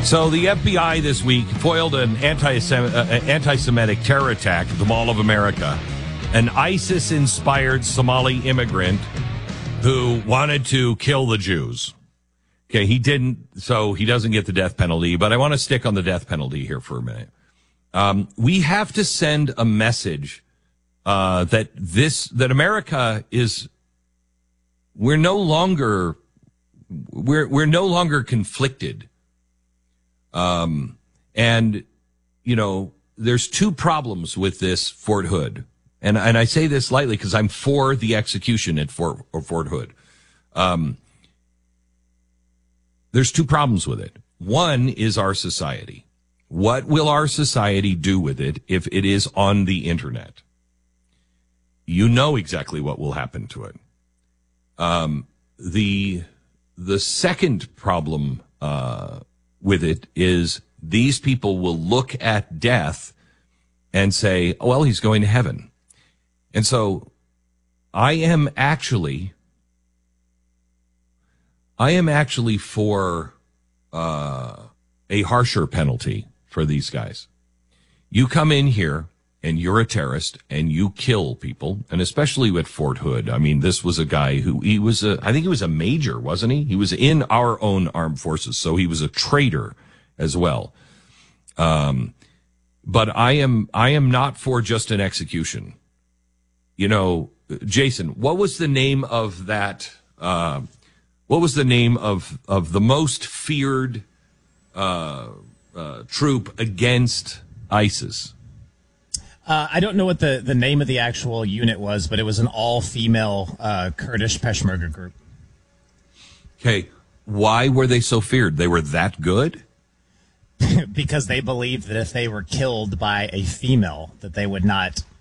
So the FBI this week foiled an anti-Semitic terror attack at the Mall of America. An ISIS-inspired Somali immigrant who wanted to kill the Jews. Okay, he didn't, so he doesn't get the death penalty, but I want to stick on the death penalty here for a minute. We have to send a message that America is, we're no longer conflicted. And, you know, there's two problems with this Fort Hood. And I say this lightly because I'm for the execution at Fort Hood. There's two problems with it. One is our society. What will our society do with it if it is on the internet? You know exactly what will happen to it. The second problem, with it is these people will look at death and say, oh, well, he's going to heaven. And so I am actually for a harsher penalty for these guys. You come in here and you're a terrorist and you kill people, and especially with Fort Hood. I mean, this was a guy who I think he was a major, wasn't he? He was in our own armed forces, so he was a traitor as well. But I am not for just an execution. You know, Jason, what was the name of that? What was the name of the most feared troop against ISIS? I don't know what the name of the actual unit was, but it was an all-female Kurdish Peshmerga group. Okay, why were they so feared? They were that good? Because they believed that if they were killed by a female, that they would not